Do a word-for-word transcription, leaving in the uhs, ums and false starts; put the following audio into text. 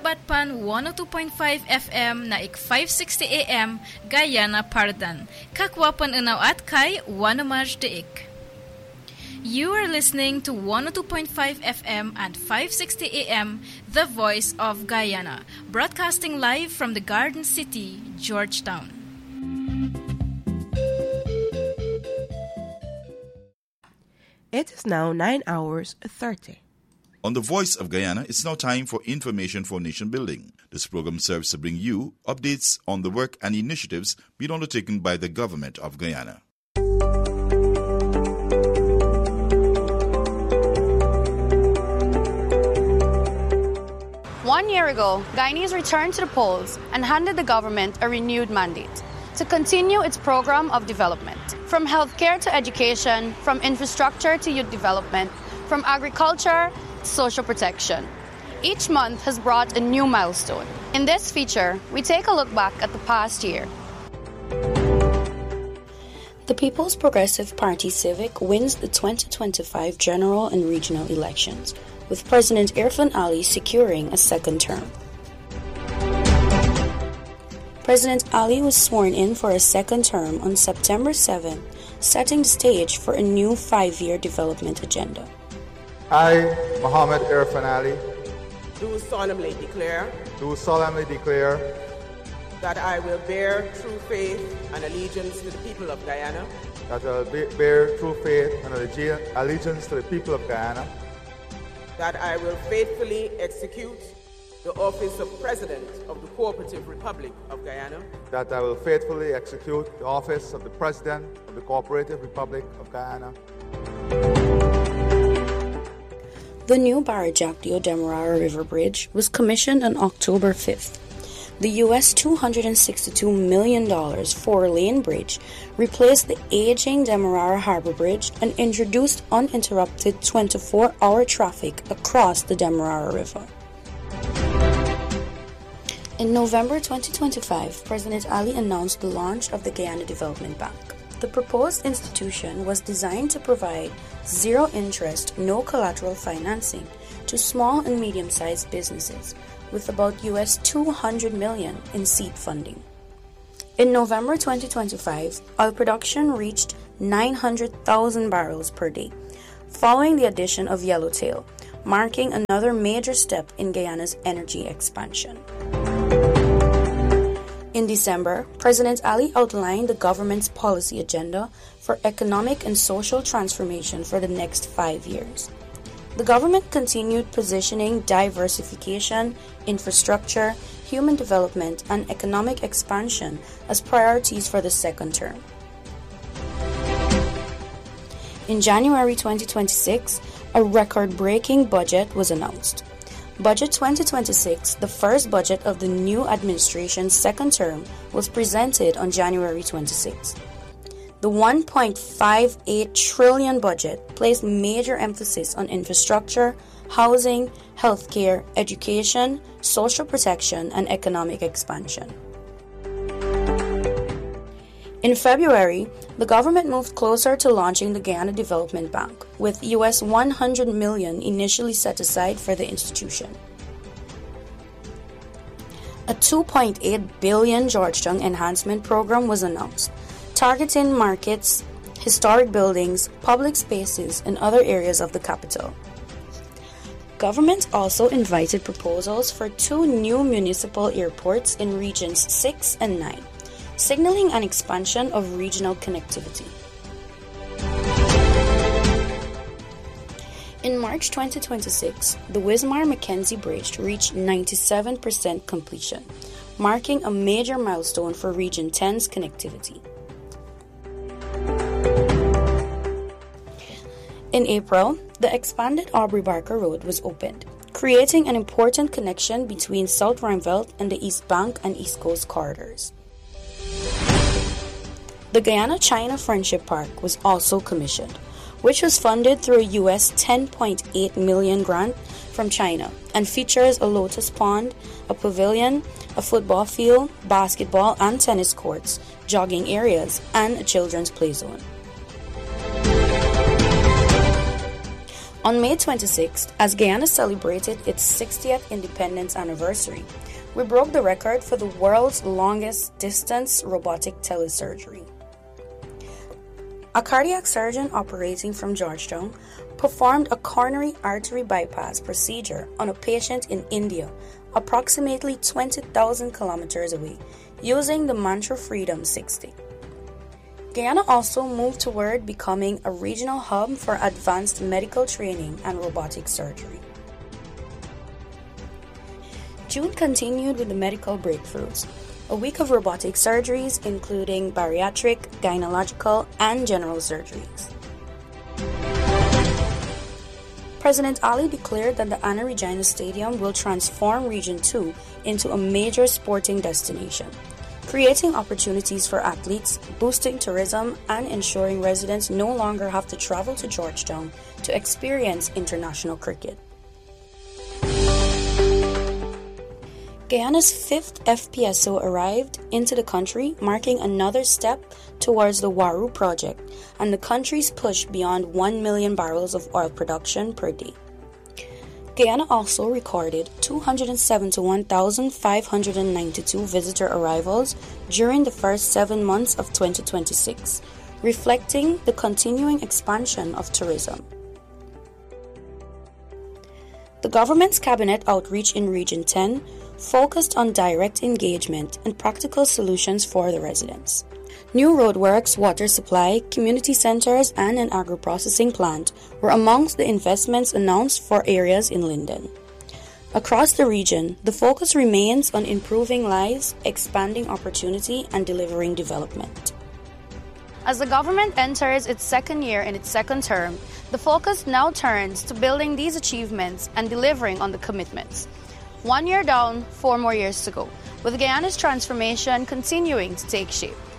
Batpan one oh two point five F M na ik five sixty A M Guyana Pardan. Kakwapan unaw at kay Wanamaj deik. You are listening to one oh two point five F M and five sixty A M, The Voice of Guyana, broadcasting live from the Garden City, Georgetown. It is now nine hours thirty. On The Voice of Guyana, it's now time for Information for Nation Building. This program serves to bring you updates on the work and initiatives being undertaken by the government of Guyana. One year ago, Guyanese returned to the polls and handed the government a renewed mandate to continue its program of development. From healthcare to education, from infrastructure to youth development, from agriculture to social protection. Each month has brought a new milestone. In this feature, we take a look back at the past year. The People's Progressive Party Civic wins the twenty twenty-five general and regional elections, with President Irfaan Ali securing a second term. President Ali was sworn in for a second term on September seventh, setting the stage for a new five-year development agenda. I, Muhammad Irfaan Ali, do solemnly declare do solemnly declare that I will bear true faith and allegiance to the people of Guyana, that I will be- bear true faith and allegiance to the people of Guyana, that I will faithfully execute the office of President of the Cooperative Republic of Guyana, that I will faithfully execute the office of the President of the Cooperative Republic of Guyana. The new Barajak-Demerara River Bridge was commissioned on October fifth. The U S two hundred sixty-two million dollars four-lane bridge replaced the aging Demerara Harbor Bridge and introduced uninterrupted twenty-four hour traffic across the Demerara River. In November twenty twenty-five, President Ali announced the launch of the Guyana Development Bank. The proposed institution was designed to provide zero-interest, no-collateral financing to small and medium-sized businesses, with about U S two hundred million dollars in seed funding. In November twenty twenty-five, oil production reached nine hundred thousand barrels per day, following the addition of Yellowtail, marking another major step in Guyana's energy expansion. In December, President Ali outlined the government's policy agenda for economic and social transformation for the next five years. The government continued positioning diversification, infrastructure, human development, and economic expansion as priorities for the second term. In January twenty twenty-six, a record-breaking budget was announced. Budget twenty twenty-six, the first budget of the new administration's second term, was presented on January twenty-sixth. The one point five eight trillion dollars budget placed major emphasis on infrastructure, housing, healthcare, education, social protection, and economic expansion. In February, the government moved closer to launching the Guyana Development Bank, with U S one hundred million dollars initially set aside for the institution. A two point eight billion dollars Georgetown Enhancement Program was announced, targeting markets, historic buildings, public spaces, and other areas of the capital. Government also invited proposals for two new municipal airports in regions six and nine, signaling an expansion of regional connectivity. In March twenty twenty-six, the Wismar-Mackenzie Bridge reached ninety-seven percent completion, marking a major milestone for Region ten's connectivity. In April, the expanded Aubrey Barker Road was opened, creating an important connection between South Ruimveldt and the East Bank and East Coast corridors. The Guyana-China Friendship Park was also commissioned, which was funded through a U S ten point eight million dollars grant from China and features a lotus pond, a pavilion, a football field, basketball and tennis courts, jogging areas, and a children's play zone. On May twenty-sixth, as Guyana celebrated its sixtieth independence anniversary, we broke the record for the world's longest distance robotic telesurgery. A cardiac surgeon operating from Georgetown performed a coronary artery bypass procedure on a patient in India, approximately twenty thousand kilometers away, using the Mantra Freedom sixty. Guyana also moved toward becoming a regional hub for advanced medical training and robotic surgery. June continued with the medical breakthroughs. A week of robotic surgeries, including bariatric, gynecological, and general surgeries. President Ali declared that the Anna Regina Stadium will transform Region two into a major sporting destination, creating opportunities for athletes, boosting tourism, and ensuring residents no longer have to travel to Georgetown to experience international cricket. Guyana's fifth F P S O arrived into the country, marking another step towards the Waru project and the country's push beyond one million barrels of oil production per day. Guyana also recorded two hundred seventy-one thousand five hundred ninety-two visitor arrivals during the first seven months of twenty twenty-six, reflecting the continuing expansion of tourism. The government's cabinet outreach in Region ten focused on direct engagement and practical solutions for the residents. New roadworks, water supply, community centers, and an agro-processing plant were amongst the investments announced for areas in Linden. Across the region, the focus remains on improving lives, expanding opportunity, and delivering development. As the government enters its second year in its second term, the focus now turns to building these achievements and delivering on the commitments. One year down, four more years to go, with Guyana's transformation continuing to take shape.